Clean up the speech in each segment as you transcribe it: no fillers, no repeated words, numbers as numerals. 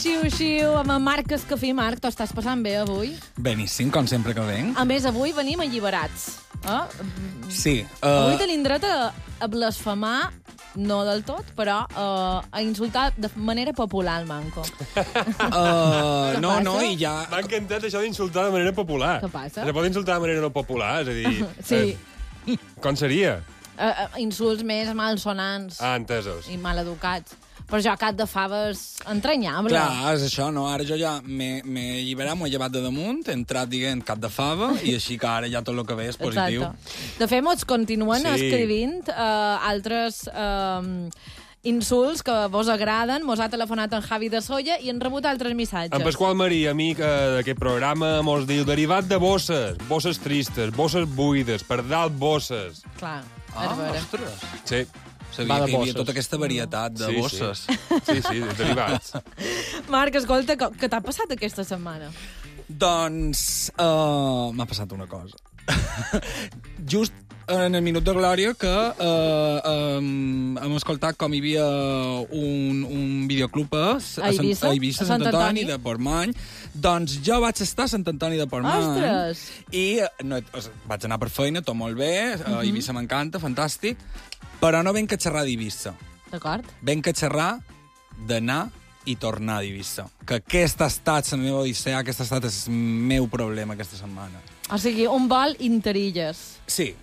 Xiu, amb el Marc Escafí. Marc, t'ho estàs passant bé avui? Beníssim, com sempre que venc. A més, avui venim alliberats. Sí. Avui tenim dret a blasfemar, no del tot, però a insultar de manera popular el Manco. No, i ja... M'ha encantat això d'insultar de manera popular. Què passa? Se pot insultar de manera no popular, és a dir... Sí. Com seria? Insults més malsonants Entesos. i maleducats. Però jo, cap de faves entranyable. Clar, és això, no? Ara jo ja m'he alliberat, m'ho he llevat de damunt, he entrat dient cap de fava, i així que ara ja tot el que ve és positiu. Exacte. De fet, ens continuen escrivint altres insults que vos agraden. Mos ha telefonat en Javi de Solla i han rebut altres missatges. En Pasqual Marí, amic d'aquest programa, mos diu derivat de bosses tristes, bosses buides, per dalt bosses. Clar, és vera. Ostres! Sí. Sabia que hi havia tota aquesta varietat de bosses. Sí, derivats. Marc, escolta, què t'ha passat aquesta setmana? Doncs m'ha passat una cosa. Just en el minut de glòria que hem escoltat com hi havia un videoclub a Eivissa, Sant Antoni de Portmany. Doncs jo vaig estar a Sant Antoni de Portmany. Ostres! I vaig anar per feina, tot molt bé, Eivissa m'encanta, fantàstic, però no venc a xerrar d'Eivissa. D'acord. Venc a xerrar d'anar i tornar d'Eivissa. Que aquesta ha estat la meva odissea, aquest ha estat el meu problema aquesta setmana. O sigui, un vol interilles. Sí.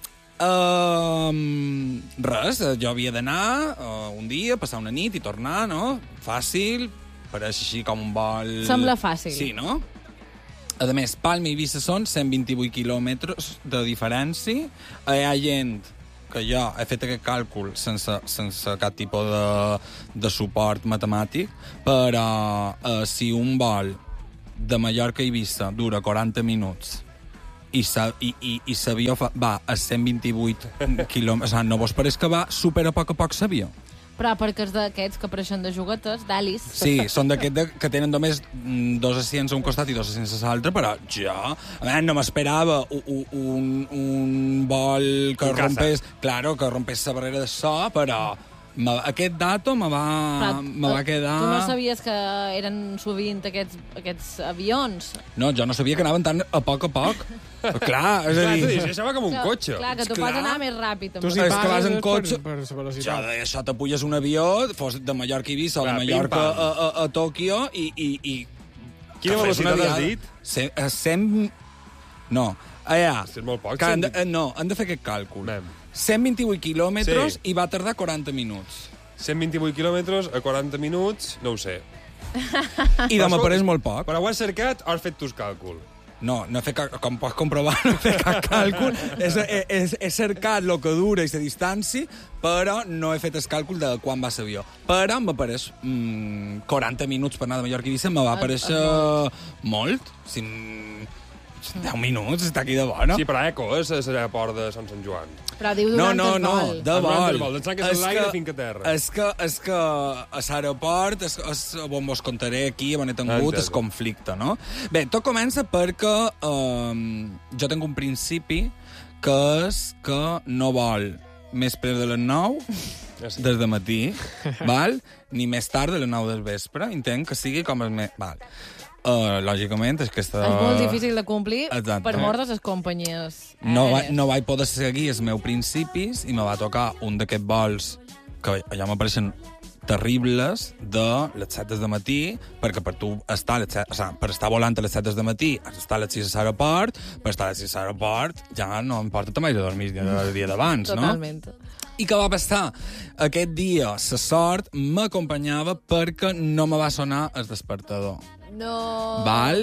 Res, jo havia d'anar un dia, passar una nit i tornar, no? Fàcil, pareix així com un vol... Sembla fàcil. Sí, no? A més, Palma i Eivissa són 128 quilòmetres de diferència. Hi ha gent que jo he fet aquest càlcul sense cap tipus de suport matemàtic, però si un vol de Mallorca a Eivissa dura 40 minuts i l'avió va a 128 quilòmetres, no vos pareix que va super a poc l'avió? Però perquè és d'aquests que apareixen de juguetes, d'Alice. Sí, són d'aquests que tenen només 2 asients a un costat i 2 asients a l'altre, però jo no m'esperava un vol que rompés... Claro, que rompés la barrera de so, però aquest dato me va quedar... Tu no sabies que eren sovint aquests avions? No, jo no sabia que anaven tan a poc. Clar, és a dir... Això va com un cotxe. Clar, que tu pots anar més ràpid. Tu si és que vas pagues en cotxe... per la velocitat. Jo deia, això t'apulles un avió, fos de Mallorca a Eivissa o de Mallorca a Tòquio i Quina velocitat has dit? 100... No, allà... És molt poc. No, han de fer aquest càlcul. 128 quilòmetres i va tardar 40 minuts. 128 quilòmetres a 40 minuts, no ho sé. I de m'apareix molt poc. Però ho has cercat o has fet tus càlcul? No he fet com pots comprovar, no he fet cap càlcul. He cercat el que dura i la distància, però no he fet el càlcul de quan va l'avió. Però m'apareix 40 minuts per anar de Mallorca a Eivissa, me va aparèixer molt. 10 minuts, està aquí de bona. Sí, però és l'aeroport de Sant Joan. Però diu durant el vol. No, de vol. Em sembla que és l'aire fins a terra. És que a l'aeroport, on vos contaré aquí, on he tingut el conflicte, no? Bé, tot comença perquè jo tinc un principi que és que no vol més ple de les 9 des de matí, val? Ni més tard de les 9 del vespre. Intent que sigui com el més... Val. Lògicament, és que és molt difícil de complir. Exacte. Per mort de les companyies no vaig poder seguir els meus principis i me va tocar un d'aquests vols que ja m'apareixen terribles de les 7 del matí, perquè per tu estar per estar volant a les 7 del matí has d'estar a les 6 a l'aeroport, per estar a les 6 a l'aeroport ja no em porta també de dormir el dia d'abans, no? Totalment. I què va passar? Aquest dia la sort m'acompanyava perquè no me va sonar el despertador. No. Val?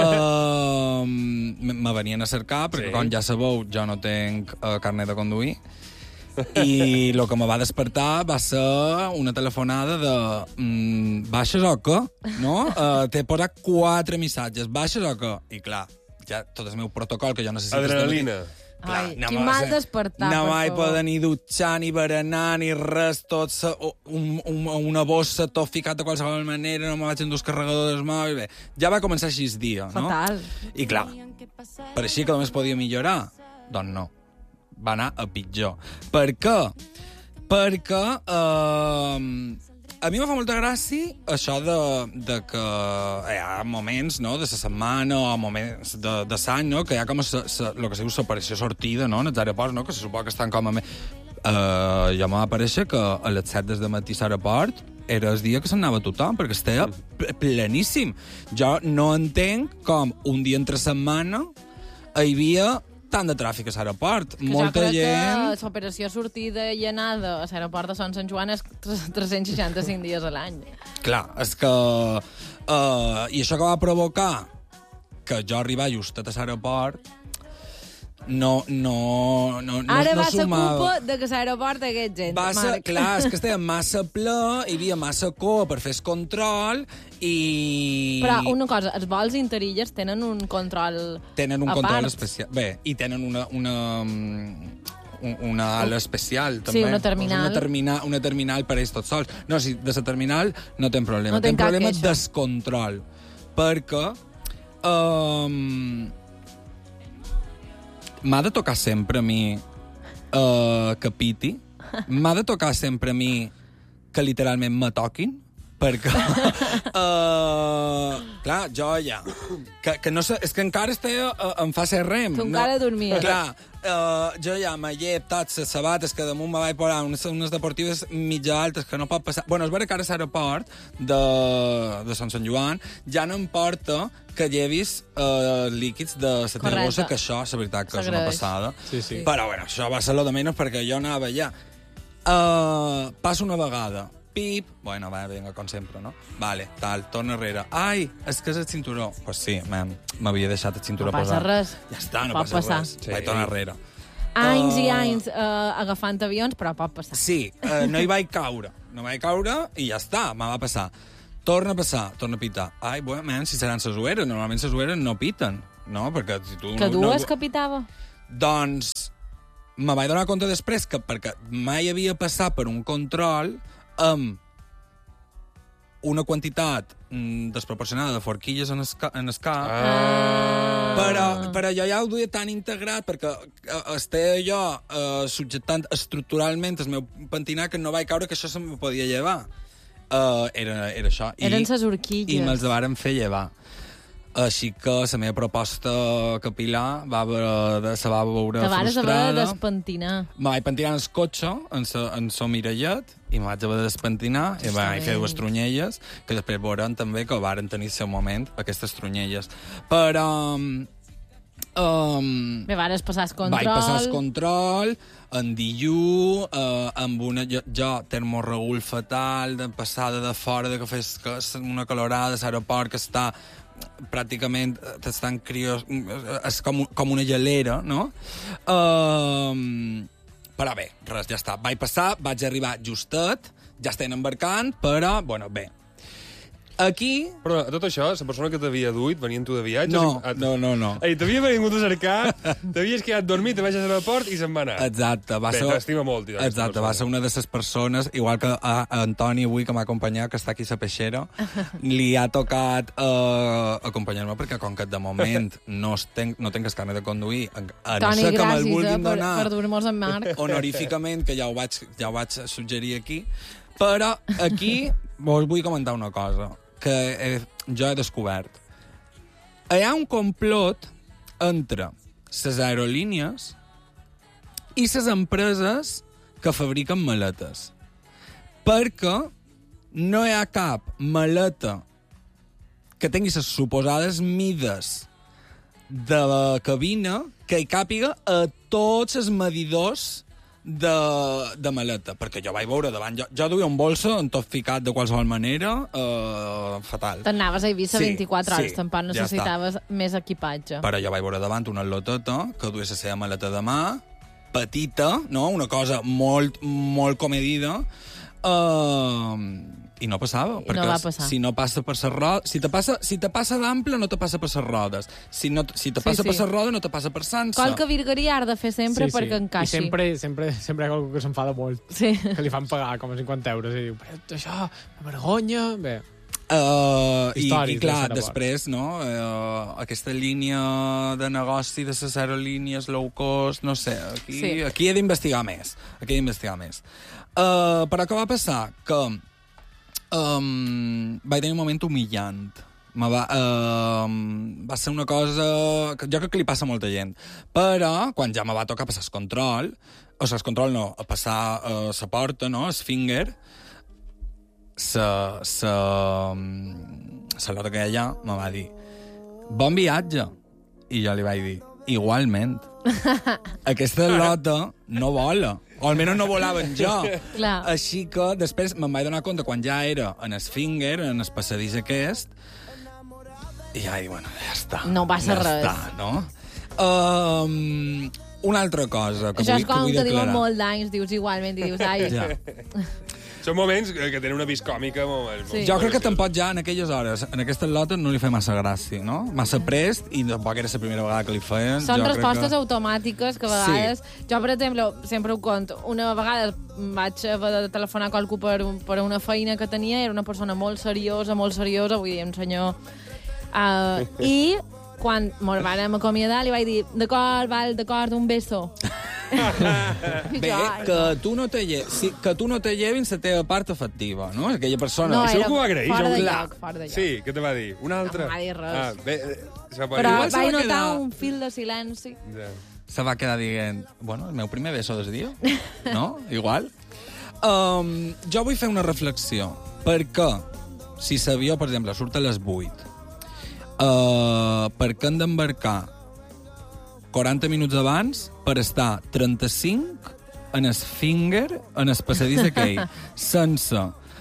Me venien a cercar, perquè com ja sabeu, jo no tinc carnet de conduir, i el que me va despertar va ser una telefonada de baixes o què? No? T'he posat 4 missatges, baixes o què? I clar, ja tot el meu protocol que jo necessito... Adrenalina. Ai, quin mal despertar, no per vaig favor. poder ni dutxar, ni berenar, ni res, tot una bossa, tot ficat de qualsevol manera, no me vaig endur el carregador del mòbil. Bé, ja va començar així el dia, no? Fatal. I clar, pareixia que només podia millorar. Doncs no, va anar a pitjor. Per què? Perquè a mi me fa molta gràcia això de que hi ha moments, no?, de la setmana o moments de l'any, no?, que hi ha com el que se diu separació sortida, no?, en els aeroports, no?, que se suposa que estan com a... jo m'ha aparèixer que a les 7 del matí a l'aeroport era el dia que s'anava tothom, perquè estava pleníssim. Jo no entenc com un dia entre setmana hi havia tant de tràfic a l'aeroport. Molta gent... Jo crec que l'operació sortida i anada a l'aeroport de Sant Joan és 365 dies a l'any. Clar, és que... I això que va provocar que jo arribar just a l'aeroport no Ara va ser culpa de que l'aeroport hagués gent, Marc. Clar, és que estava massa ple, hi havia massa cua per fer el control i... Però una cosa, els vols interilles tenen un control control especial. Bé, i tenen una ala especial, també. Sí, una terminal. Una terminal per ells tots sols. No, si de la terminal no té problema. No té problema de descontrol. Perquè... m'ha de tocar sempre a mi que piti. M'ha de tocar sempre a mi que literalment me toquin. Perquè... clar, jo ja... Que no sé, és que encara em fa ser rem. Tu encara dormies. Clar, jo ja me llep tots les sabates que damunt me vaig posar unes deportives mitja altes que no pot passar... Bueno, és vera que ara a l'aeroport de Sant Joan ja no em porta que llevis líquids de la teva bossa, que això, és veritat, que és una passada. Sí. Però, bueno, això va ser lo de menys perquè jo anava allà. Passa una vegada. Pip, bueno, va, vinga, com sempre, no? Vale, tal, torna enrere. Ai, és que és el cinturó. Pues sí, m'havia deixat el cinturó posat. No passa res. Ja està, no passa res. Sí. Vaig tornar enrere. Anys i anys agafant avions, però pot passar. Sí, no hi vaig caure. No vaig caure i ja està, me va passar. Torna a passar, torna a pitar. Ai, bueno, si seran les ueres, normalment les ueres no piten, no? Perquè si tu... Que dues que pitava? Doncs me vaig donar compte després que perquè mai havia passat per un control amb una quantitat desproporcionada de forquilles en el cap, però jo ja ho duia tan integrat perquè estava jo subjectant estructuralment el meu pentinat que no vaig caure que això se me podia llevar. Era això. Eren les horquilles. I me'ls varen fer llevar. Així que la meva proposta capilar se va veure frustrada. Te vares haver de despentinar. Me vaig pentinar en el cotxe, en el mirallet, i me vaig haver de despentinar, i vaig fer dues trunyelles, que després veurem també que varen tenir el seu moment, aquestes trunyelles. Però... Me vares passar el control. Vaig passar el control, en dillu, amb una... Jo, termorregul fatal, de passada de fora, de que fes una calorada a l'aeroport que està pràcticament estan crios, és com una gelera, no? Però bé, res, ja està. Vaig passar, vaig arribar justet, ja estem embarcant, però, bueno, bé. Aquí... Però a tot això, la persona que t'havia duit, venien tu de viatge... No. Ei, t'havia vingut a cercar, t'havies quedat dormit, te vaig a l'aeroport i se'n va anar. Exacte. T'estima molt. Exacte, va ser una de les persones, igual que a Antoni avui, que m'ha acompanyat, que està aquí a la peixera, li ha tocat acompanyar-me, perquè com que de moment no tenc el carnet de conduir, a no ser que me'l vulguin donar... per dur-nos en Marc. Honoríficament, que ja ho vaig suggerir aquí, però aquí vos vull comentar una cosa que jo he descobert. Hi ha un complot entre les aerolínies i les empreses que fabriquen maletes. Perquè no hi ha cap maleta que tingui les suposades mides de la cabina que hi càpiga a tots els medidors de maleta, perquè jo vaig veure davant... Jo duia un bolso en tot ficat de qualsevol manera, fatal. T'anaves a Eivissa 24 hores, tampoc necessitaves més equipatge. Però jo vaig veure davant una loteta que duia la seva maleta de mà, petita, no? Una cosa molt, molt comedida, i no passava. I no va passar. Si no passa per les rodes... Si te passa d'ample, no te passa per les rodes. Si te passa per les rodes, no te passa per sense. Qualque virgueria ha de fer sempre perquè encaixi. I sempre hi ha algú que s'enfada molt. Sí. Que li fan pagar com a 50 euros i diu, però això, una vergonya... Bé, i clar, després, no? Aquesta línia de negoci de les aerolínies low cost, no sé, aquí he d'investigar més. Però què va passar? Que Vaig tenir un moment humillant. Va ser una cosa que jo crec que li passa a molta gent. Però, quan ja me va tocar passar el control, a passar la porta, no?, el finger, la lota que ella me va dir bon viatge. I jo li vaig dir, igualment. Aquesta lota no vola. O almenys no volaven jo. Clar. Així que després me'n vaig donar compte quan ja era en el finger, en el passadís aquest, i ja dic, bueno, ja està. No passa res. Ja està, no? Una altra cosa que això vull, és com que vull que declarar. diuen molt d'anys, dius igualment, i dius, ai... Ja. Són moments que tenen una vis còmica molt... Sí. Jo crec que tampoc ja en aquelles hores, en aquestes lotes, no li feia massa gràcia, no? Massa prest, i tampoc era la primera vegada que li feien. Són jo respostes que... automàtiques que a vegades... Sí. Jo, per exemple, sempre ho conto. Una vegada vaig haver de telefonar a qualcú per una feina que tenia, era una persona molt seriosa, vull dir, un senyor... I quan me'l vàrem acomiadar li vaig dir, d'acord, un beso. Bé, que tu no te llevin la teva part afectiva, no? Aquella persona... No, Això era que ho va agrair, fora de clar. lloc, fora de lloc. Sí, què te va dir? Una altra? No m'ha dit res. Però Igual se vaig va notar quedar- un fil de silenci. Ja. Se va quedar dient, bueno, el meu primer beso del dia, no? Igual. Jo vull fer una reflexió, perquè si l'avió, per exemple, surt a les 8, per què hem d'embarcar 40 minuts abans per estar 35 en el finger, en el passadís aquell, sense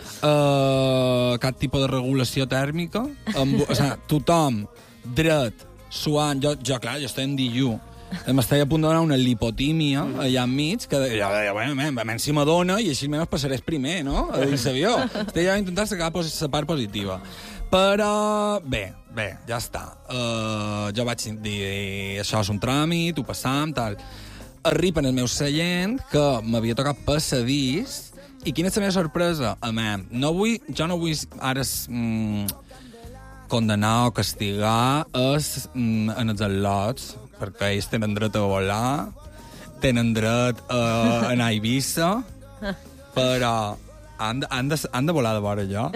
cap tipus de regulació tèrmica, o sigui, tothom dret, suant, jo clar, jo estic en diu, m'estic a punt de donar una lipotímia allà enmig, que jo deia, bueno, si m'adona i així menos passaré primer, no? A dins l'avió. Estic ja intentant sacar la part positiva. Però, bé, ja està. Jo vaig dir, això és un tràmit, ho passam, tal. Arriba en el meu seient, que m'havia tocat passadís, i quina és la meva sorpresa? Jo no vull ara condenar o castigar en els al·lots, perquè ells tenen dret a volar, tenen dret a anar a Eivissa, però han de volar de vora jo.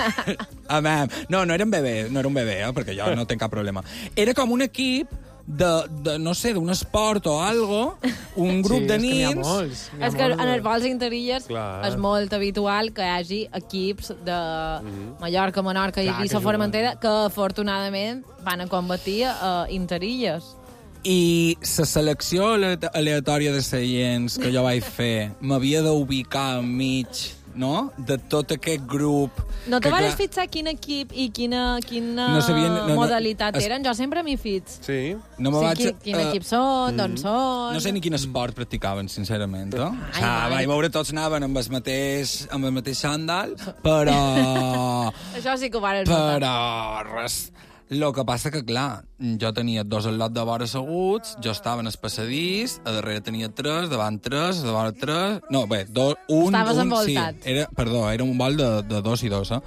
No era un bebè, perquè jo no tinc cap problema. Era com un equip de no sé, d'un esport o algo, un grup de nins... És que en els vols interilles Clar. és molt habitual que hi hagi equips de Mallorca, Menorca i Eivissa, Formentera, que afortunadament van a competir a interilles. I la selecció aleatòria de seients que jo vaig fer m'havia d'ubicar enmig, no?, de tot aquest grup... No te vas fixar quin equip i quina modalitat eren? Jo sempre m'hi fix. Sí. No me vaig... Quin equip són, d'on són... No sé ni quin esport practicaven, sincerament. No? Ai, Vaig veure tots anaven amb el mateix xandall, però... Això sí que ho van notar. Però res... Lo que passa que, clar, jo tenia 2 al lot de vora asseguts, jo estava en el passadís, a darrere tenia 3, davant 3, a davant 3... No, bé, un... Estaves envoltat. Sí, era un vol de 2 i 2,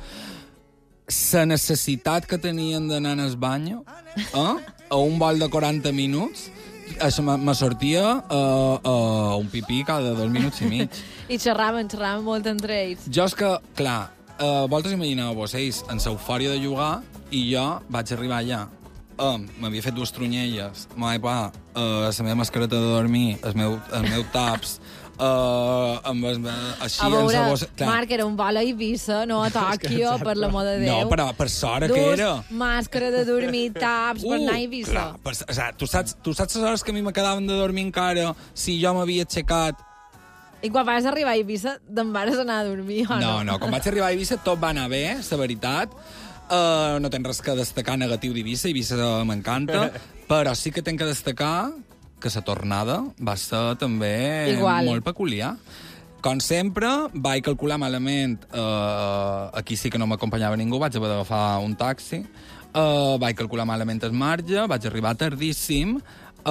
La necessitat que tenien d'anar al bany, a un vol de 40 minuts, això me sortia un pipí cada 2 minuts i mig. I xerraven molt entre ells. Jo és que, clar, vosaltres imagineu-vos, ells en l'eufòria de jugar, i jo vaig arribar allà. M'havia fet 2 tronyelles, la meva mascareta de dormir, el meu taps, així... A veure, Marc, era un vol a Eivissa, no a Tòquio, per l'amor de Déu. No, però per sort que era. Màscara de dormir, taps, per anar a Eivissa. Clar, tu saps les hores que a mi me quedaven de dormir encara si jo m'havia aixecat? I quan vas arribar a Eivissa, te'n vas anar a dormir, o no? No, quan vaig arribar a Eivissa tot va anar bé, la veritat. No tenc res que destacar negatiu d'Eivissa, Eivissa m'encanta, però sí que tenc que destacar que la tornada va ser també molt peculiar. Com sempre, vaig calcular malament, aquí sí que no m'acompanyava ningú, vaig haver d'agafar un taxi, vaig calcular malament el marge, vaig arribar tardíssim,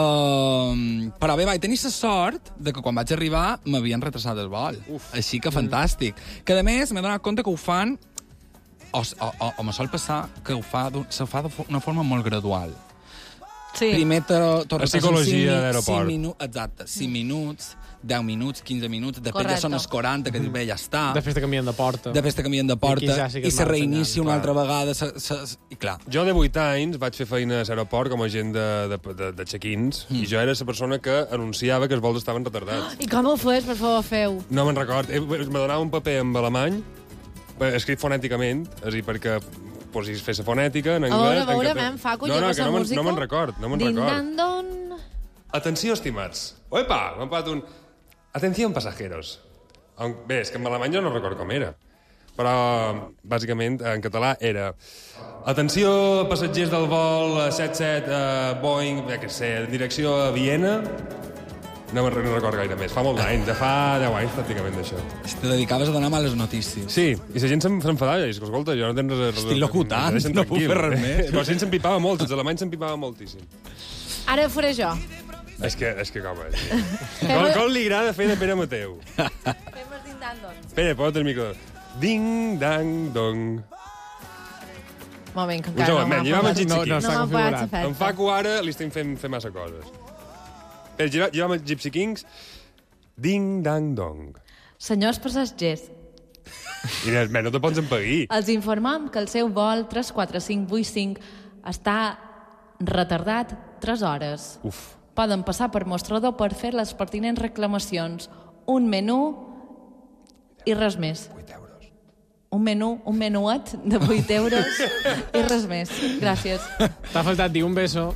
però bé, vaig tenir la sort de que quan vaig arribar m'havien retrasat el vol. Així que fantàstic. Que a més m'he donat compte que ho fan o me sol passar que se fa d'una forma molt gradual. Sí. Primer torres La psicologia són d'aeroport. 5 minuts, exacte, 5 minuts, 10 minuts, 15 minuts, després Correcte. ja són els 40, que dius, bé, ja està. Després te canvien de porta. Després te canvien de I aquí porta ja sí que i es se va reinicia ensenyant, una clar. altra vegada. I clar, Jo de 8 anys vaig fer feina a l'aeroport com a agent de check-ins i jo era la persona que anunciava que els vols estaven retardats. I com ho fes, per favor, feu? No me'n record. Me donava un paper en alemany, escrit fonèticament, és a dir, perquè si fes la fonètica en anglès... A veure, Facu, lleves la música? No me'n record, no me'n record. Din-dan-don. Atenció, estimats. Oepa, m'ha pagat un... Atenció, pasajeros. Bé, és que en alemany jo no record com era. Però, bàsicament, en català era... Atenció, passatgers del vol 77 Boeing, què sé, en direcció a Viena. No me'n record gaire més. Fa molt d'anys, ja fa 10 anys, pràcticament, d'això. te dedicaves a donar males notícies. Sí, i la gent s'enfadava i dius, escolta, jo no tens res... Estic locutant, em deixen no puc tranquil. fer res més. La gent s'empipava molt, els alemanys s'empipaven moltíssim. Ara ho faré jo. És que com és? Com li agrada fer de Pere Mateu? Fem el din-dan-don. Espera, posa't el micro. Ding-dang-dong. Moment, que Un encara segon, no m'ha girem el posat. Gypsy No, Kings. està No m'ha configurat. posat efecte. En Facu ara li estem fent massa coses. Espera, girem el Gypsy Kings. Ding-dang-dong. Senyors passatgers, I no te pots empaguir. els informem que el seu vol 34585 està retardat 3 hores. Uf. Poden passar per mostrador per fer les pertinents reclamacions. Un menú i res més. 8 euros. Un menuet de 8 euros i res més. Gràcies. T'ha faltat dir un beso.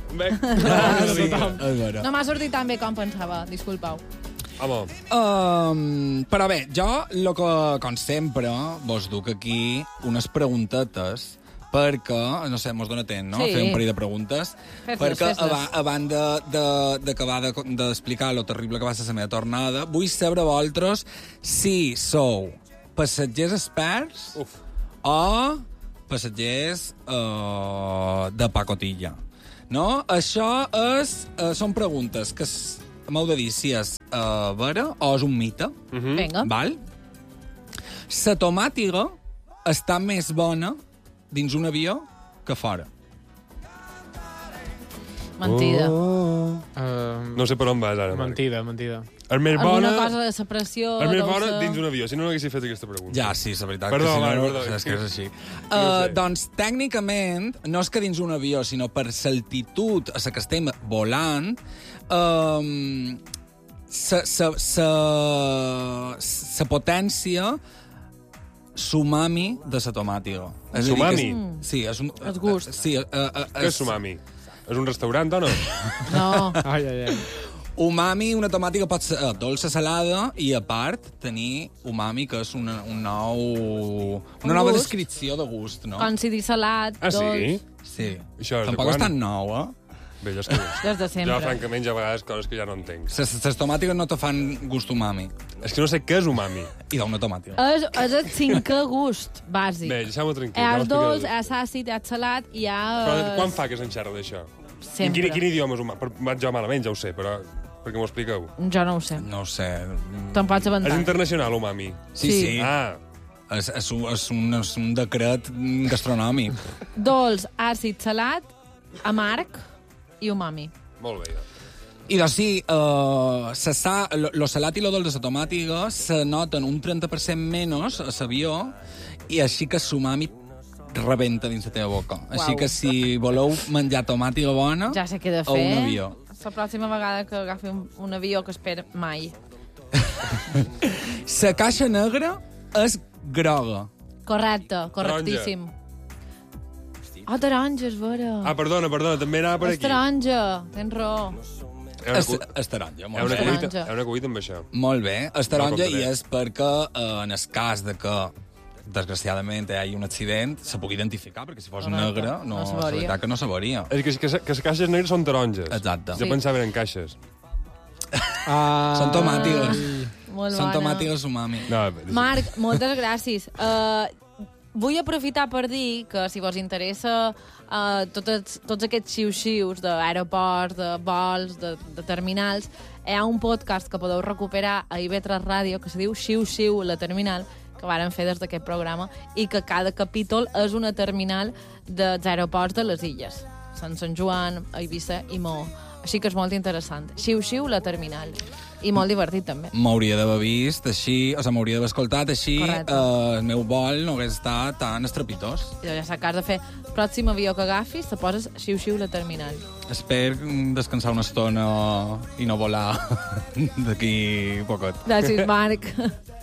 No m'ha sortit tan bé com pensava, disculpeu. Home, Però bé, jo, com sempre, vos duc aquí unes preguntetes perquè, no sé, mos dona temps, no? Sí. Fer un parell de preguntes. Fes-les, Perquè fes-les. abans d'acabar d'explicar lo terrible que va ser la meva tornada, vull saber vosaltres si sou passatgers experts o passatgers de pacotilla. No? Això són preguntes que m'heu de dir si és vera o és un mite. Vinga. Val? La tomàtiga està més bona dins un avió que fora. Mentida. no sé per on vas ara. Marc. Mentida. El més Alguna bona... cosa de separació... El més deu bona ser- dins un avió, si no haguessis fet aquesta pregunta. Ja, sí, és la veritat. Perdó, que si Marc, no, perdó. és que és així. sé. Doncs, tècnicament, no és que dins un avió, sinó per l'altitud a la que estem volant, la potència sumami de la tomàtiga. És a dir, Sumami? que sí, és un... El gust. Sí, Què és umami? És un restaurant o no? No. Ai. Umami, una tomàtica pot ser dolça salada i, a part, tenir umami, que és una nova gust. descripció de gust, no? Com si dir salat, Ah, sí? dolç... Sí. Això és de Tampoc és quan? tan nou, eh? Bé, jo és que... Des de sempre. Jo, francament, hi ha vegades coses que ja no entenc. Les tomàtiques no te fan gust umami. És que no sé què és umami. I d'una tomàtica. És el cinquè gust bàsic. Bé, deixeu-me tranquil. És dolç, és àcid, és salat i hi ha... Però quan fa que s'enxerra d'això? Sempre. Quin idioma és umami? Vaig jo malament, ja ho sé, però perquè m'ho expliqueu. Jo no ho sé. No ho sé. Te'n pots És avançar. internacional, umami. Sí, Sí. sí. Ah, És un decret gastronòmic. Dolç, àcid, salat, amarg i umami. molt bé. I doncs sí, lo salat i lo dolç de la tomàtiga se noten un 30% menys a l'avió i així que l'umami rebenta dins la teva boca. Així que si voleu menjar tomàtiga bona, Ja sé què he de a fer. un avió. La pròxima vegada que agafi un avió que espera mai. La caixa negra és groga. Correcte, correctíssim. Oh, taronja, és vera. Ah, perdona, també anava per És aquí. taronja, tens raó. És taronja, Hi molt ha una bé. taronja. cuita, hi ha una cuita amb això. Molt bé, és taronja No i contaré. és perquè en el cas de que desgraciadament hi hagi un accident, se pugui identificar, perquè si fos Correcte. negra, no, No és sabria. veritat que no sabria. És que les caixes negres són taronges. Exacte. Jo Sí. pensava en caixes. Són tomàtiques. Molt Són bona. tomàtiques umami. No, Marc, moltes gràcies. Vull aprofitar per dir que si vos interessa tots aquests xiu-xius d'aeroports, de vols, de terminals, hi ha un podcast que podeu recuperar a IB3 Ràdio que se diu Xiu-Xiu, la terminal, que varen fer des d'aquest programa, i que cada capítol és una terminal dels aeroports de les illes. Sant Joan, a Eivissa i Maó. Així que és molt interessant. Xiu-xiu, la terminal. I molt divertit, també. M'hauria d'haver vist així, o sigui, m'hauria d'haver escoltat així, el meu vol no hagués estat tan estrepitós. I ja saps de fer pròxim avió que agafis, te poses xiu-xiu la terminal. Espero descansar una estona i no volar d'aquí poquet. Gràcies, Marc.